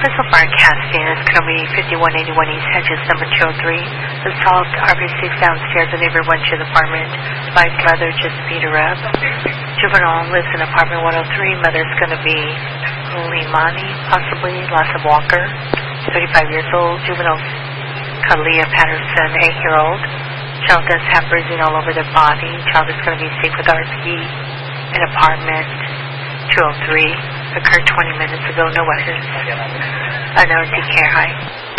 Crystal Broadcasting is Kenobi 5181 East Hedges, number 203. Assault RV6 downstairs in neighbor 1 apartment. Light mother just beat her up. Juvenile lives in apartment 103. Mother's going to be Limani, possibly. Loss of Walker, 35 years old. Juvenile Kalia Patterson, 8-year-old. Child does have bruising all over their body. Child is going to be safe with RP in apartment 203. Occurred 20 minutes ago. No weapons. Unknown. Take care. Hi.